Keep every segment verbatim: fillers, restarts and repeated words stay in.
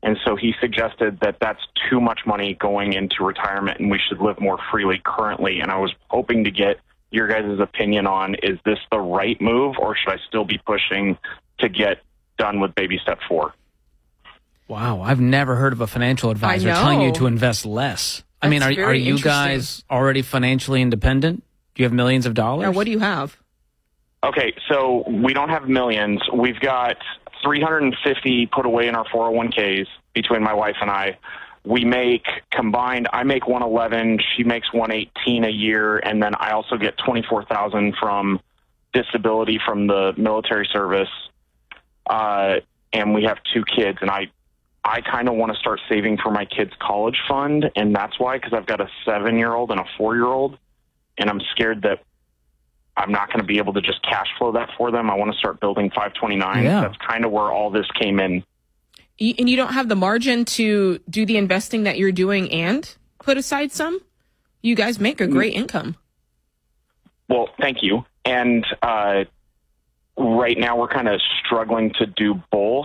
And so he suggested that that's too much money going into retirement and we should live more freely currently. And I was hoping to get your guys' opinion on, is this the right move or should I still be pushing to get done with baby step four? Wow, I've never heard of a financial advisor telling you to invest less. I mean, are, are you guys already financially independent? Do you have millions of dollars? Yeah, what do you have? Okay, so we don't have millions. We've got three hundred fifty put away in our four oh one k's between my wife and I. We make combined, I make one eleven, she makes one eighteen a year, and then I also get twenty-four thousand from disability from the military service. Uh, and we have two kids, and I I kind of want to start saving for my kids' college fund, and that's why, because I've got a seven-year-old and a four-year-old, and I'm scared that I'm not going to be able to just cash flow that for them. I want to start building five twenty-nine. Yeah. That's kind of where all this came in. And you don't have the margin to do the investing that you're doing and put aside some? You guys make a great income. Well, thank you. And uh, right now we're kind of struggling to do both.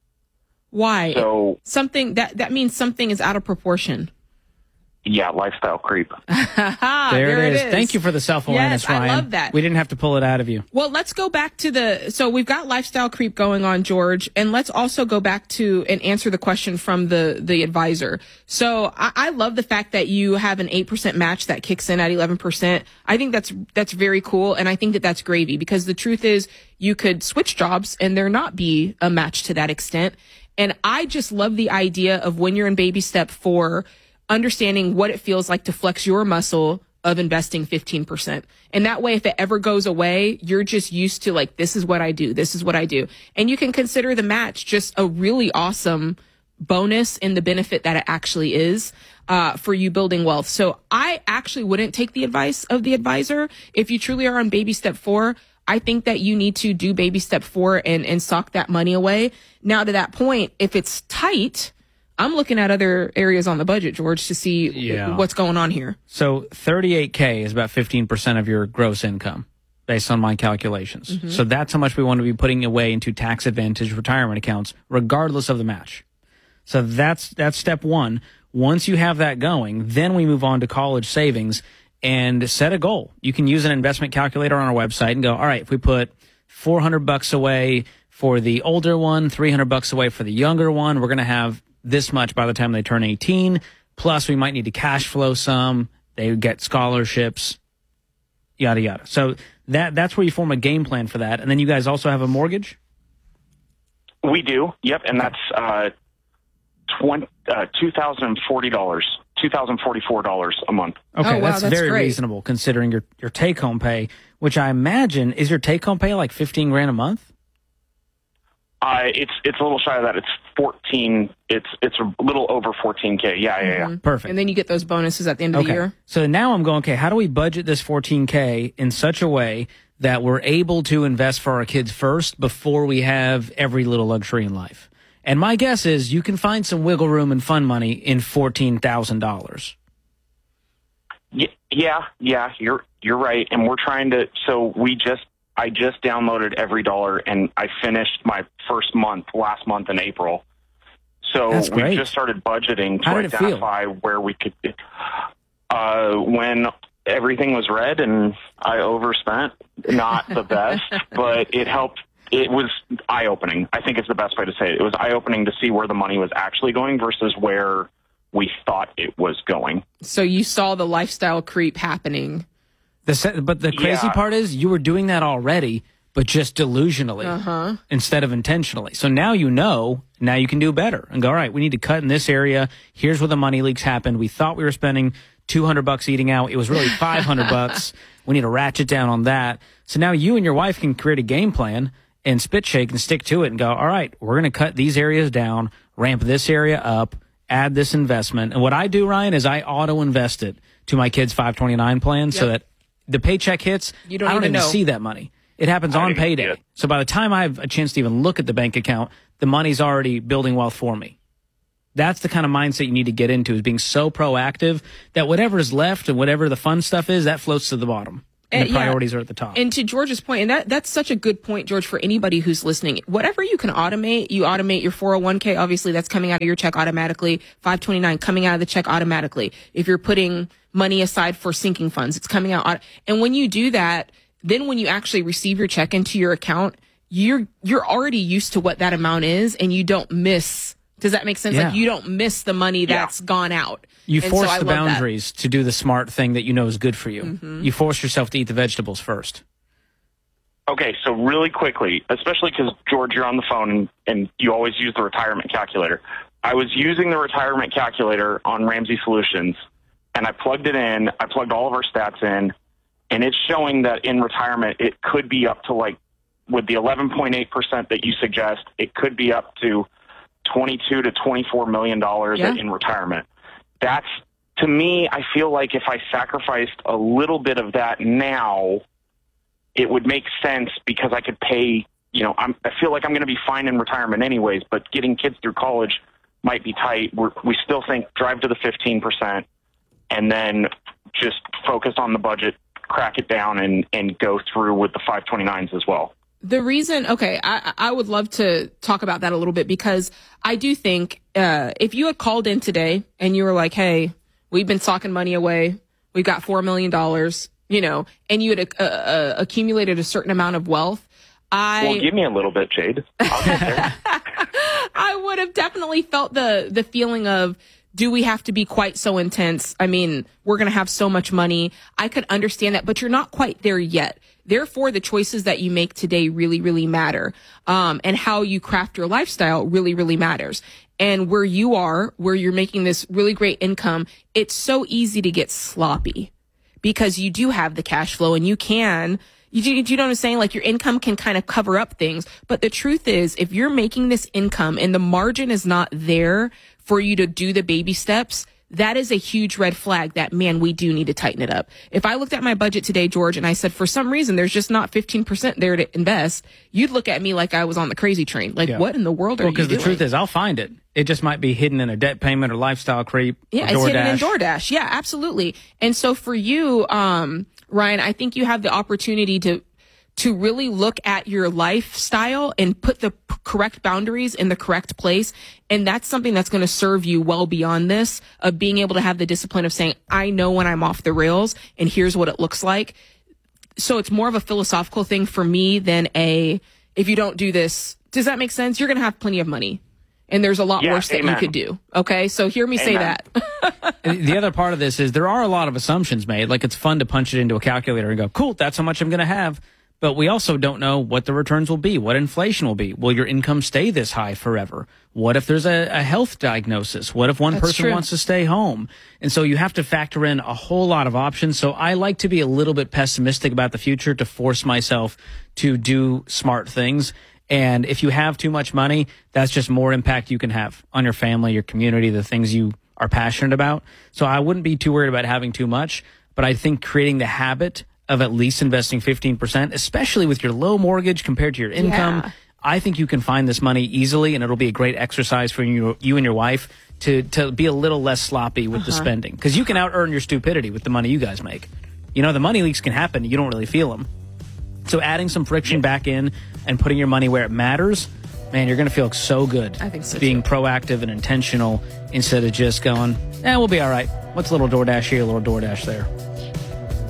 Why? So something that, that means something is out of proportion. Yeah, lifestyle creep. there, there it is. is. Thank you for the self-awareness, yes, Ryan. I love that. We didn't have to pull it out of you. Well, let's go back to the, so we've got lifestyle creep going on, George, and let's also go back to and answer the question from the, the advisor. So I, I love the fact that you have an eight percent match that kicks in at eleven percent. I think that's, that's very cool. And I think that that's gravy because the truth is you could switch jobs and there not be a match to that extent. And I just love the idea of when you're in baby step four, understanding what it feels like to flex your muscle of investing fifteen percent. And that way, if it ever goes away, you're just used to like, this is what I do. This is what I do. And you can consider the match just a really awesome bonus in the benefit that it actually is, uh, for you building wealth. So I actually wouldn't take the advice of the advisor. If you truly are on baby step four, I think that you need to do baby step four and, and sock that money away. Now to that point, if it's tight, I'm looking at other areas on the budget, George, to see Yeah. what's going on here. So thirty-eight K is about fifteen percent of your gross income based on my calculations. Mm-hmm. So that's how much we want to be putting away into tax advantage retirement accounts, regardless of the match. So that's, that's step one. Once you have that going, then we move on to college savings and set a goal. You can use an investment calculator on our website and go, all right, if we put four hundred bucks away for the older one, three hundred bucks away for the younger one, we're going to have this much by the time they turn eighteen. Plus, we might need to cash flow some. They get scholarships, yada, yada. So that that's where you form a game plan for that. And then you guys also have a mortgage? We do. Yep. And that's uh, twenty, uh, two thousand forty dollars, two thousand forty-four dollars a month. Okay, Oh, wow, that's, that's very great. reasonable considering your, your take-home pay, which I imagine, is your take-home pay like fifteen grand a month? Uh, it's it's a little shy of that. It's fourteen. It's it's a little over fourteen K. Yeah, yeah, yeah. Perfect. And then you get those bonuses at the end of Okay. the year. So now I'm going, okay, how do we budget this fourteen K in such a way that we're able to invest for our kids first before we have every little luxury in life? And my guess is you can find some wiggle room and fun money in fourteen thousand dollars. Y- Yeah, yeah, you're you're right. And we're trying to. So we just I just downloaded Every Dollar, and I finished my first month last month in April. So That's we great. just started budgeting to How did it feel? identify where we could. Uh, when everything was red and I overspent, not the best, but it helped. It was eye-opening. I think it's the best way to say it. It was eye-opening to see where the money was actually going versus where we thought it was going. So you saw the lifestyle creep happening. The se- but the crazy Yeah. part is you were doing that already, but just delusionally Uh-huh. instead of intentionally. So now you know, now you can do better and go, all right, we need to cut in this area. Here's where the money leaks happened. We thought we were spending two hundred bucks eating out. It was really five hundred bucks. We need to ratchet down on that. So now you and your wife can create a game plan and spit shake and stick to it and go, all right, we're going to cut these areas down, ramp this area up, add this investment. And what I do, Ryan, is I auto invest it to my kids' five twenty-nine plan so Yep. that the paycheck hits, You don't I don't even even know. see that money. It happens I on don't even see payday. it. So by the time I have a chance to even look at the bank account, the money's already building wealth for me. That's the kind of mindset you need to get into, is being so proactive that whatever is left and whatever the fun stuff is, that floats to the bottom. And the yeah. priorities are at the top. And to George's point, and that that's such a good point, George, for anybody who's listening. Whatever you can automate, you automate your four oh one k. Obviously, that's coming out of your check automatically. five twenty-nine coming out of the check automatically. If you're putting money aside for sinking funds, it's coming out. Auto- and when you do that, then when you actually receive your check into your account, you're you're already used to what that amount is, and you don't miss. Does that make sense? Yeah. Like you don't miss the money that's yeah. gone out. You and force so the boundaries that. to do the smart thing that you know is good for you. Mm-hmm. You force yourself to eat the vegetables first. Okay, so really quickly, especially because, George, you're on the phone and, and you always use the retirement calculator. I was using the retirement calculator on Ramsey Solutions, and I plugged it in. I plugged all of our stats in, and it's showing that in retirement it could be up to, like, with the eleven point eight percent that you suggest, it could be up to twenty-two to twenty-four million dollars yeah. in retirement. That's, to me, I feel like if I sacrificed a little bit of that now, it would make sense because I could pay, you know, I'm, I feel like I'm going to be fine in retirement anyways, but getting kids through college might be tight. We're, we still think drive to the fifteen percent and then just focus on the budget, crack it down, and, and go through with the five twenty-nines as well. The reason, okay, I, I would love to talk about that a little bit because I do think uh, if you had called in today and you were like, hey, we've been socking money away, we've got four million dollars, you know, and you had uh, uh, accumulated a certain amount of wealth, I... Well, give me a little bit, Jade. I'll get there. I would have definitely felt the the feeling of, do we have to be quite so intense? I mean, we're going to have so much money. I could understand that, but you're not quite there yet. Therefore, the choices that you make today really, really matter. Um, and how you craft your lifestyle really, really matters. And where you are, where you're making this really great income, it's so easy to get sloppy because you do have the cash flow and you can, you, do you know what I'm saying? Like your income can kind of cover up things. But the truth is, if you're making this income and the margin is not there for you to do the baby steps, that is a huge red flag that, man, we do need to tighten it up. If I looked at my budget today, George, and I said, for some reason, there's just not fifteen percent there to invest, you'd look at me like I was on the crazy train. Like, yeah. what in the world are well, you doing? Because the truth is, I'll find it. It just might be hidden in a debt payment or lifestyle creep. Yeah, or it's hidden in DoorDash. Yeah, absolutely. And so for you, um, Ryan, I think you have the opportunity to to really look at your lifestyle and put the p- correct boundaries in the correct place. And that's something that's going to serve you well beyond this, of being able to have the discipline of saying, I know when I'm off the rails and here's what it looks like. So it's more of a philosophical thing for me than a, if you don't do this, does that make sense? You're going to have plenty of money. And there's a lot yeah, worse amen. that you could do. Okay. So hear me Amen. say that. The other part of this is there are a lot of assumptions made. Like, it's fun to punch it into a calculator and go, cool, that's how much I'm going to have. But we also don't know what the returns will be, what inflation will be. Will your income stay this high forever? What if there's a, a health diagnosis? What if one That's person true. wants to stay home? And so you have to factor in a whole lot of options. So I like to be a little bit pessimistic about the future to force myself to do smart things. And if you have too much money, that's just more impact you can have on your family, your community, the things you are passionate about. So I wouldn't be too worried about having too much, but I think creating the habit of at least investing fifteen percent, especially with your low mortgage compared to your income. Yeah. I think you can find this money easily, and it'll be a great exercise for you, you and your wife to, to be a little less sloppy with uh-huh. the spending. Because you can out-earn your stupidity with the money you guys make. You know, the money leaks can happen. You don't really feel them. So adding some friction back in and putting your money where it matters, man, you're going to feel so good. I think so, being too. proactive and intentional instead of just going, eh, we'll be all right. What's a little DoorDash here, a little DoorDash there?